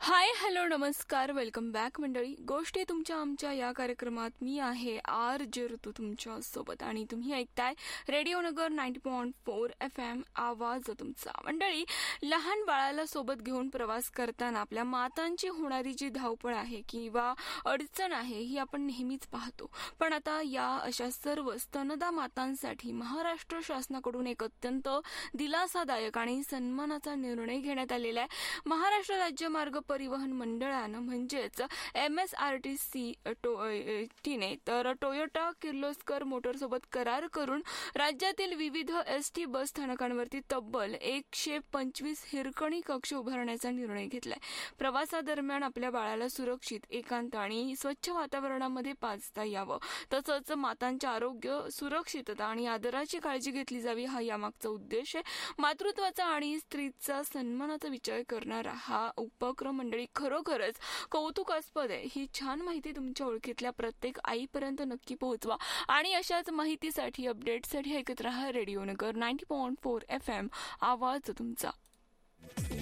Hi hello नमस्कार welcome back मंडळी. गोष्टी तुमच्या आमच्या या कार्यक्रमात मी आहे आर जे ऋतू तुमच्या सोबत आणि तुम्ही ऐकताय रेडिओ नगर 90.4 FM आवाज तुमचा. मंडळी, लहान बाळाला सोबत घेऊन प्रवास करताना आपल्या मातांची होणारी जी धावपळ आहे किंवा अडचण आहे ही आपण नेहमीच पाहतो. पण आता या अशा सर्व स्तनदा मातांसाठी महाराष्ट्र शासनाकडून एक अत्यंत दिलासादायक आणि सन्मानाचा निर्णय घेण्यात आलेला आहे. महाराष्ट्र राज्य मार्ग परिवहन मंडळानं म्हणजेच MSRTC टीने तर टोयोटा किर्लोस्कर मोटरसोबत करार करून राज्यातील विविध ST बस स्थानकांवरती तब्बल 125 हिरकणी कक्ष उभारण्याचा निर्णय घेतलाय. प्रवासादरम्यान आपल्या बाळाला सुरक्षित, एकांत आणि स्वच्छ वातावरणामध्ये पाजता यावं, तसंच मातांचे आरोग्य, सुरक्षितता आणि आदराची काळजी घेतली जावी हा यामागचा उद्देश आहे. मातृत्वाचा आणि स्त्रीचा सन्मानाचा विचार करणारा हा उपक्रम मंडळी खरोखरच कौतुकास्पद आहे. ही छान माहिती तुमच्या ओळखीतल्या प्रत्येक आईपर्यंत नक्की पोहोचवा आणि अशाच माहितीसाठी, अपडेटसाठी ऐकत रहा रेडिओ नगर 90.4 FM आवाज तुमचा.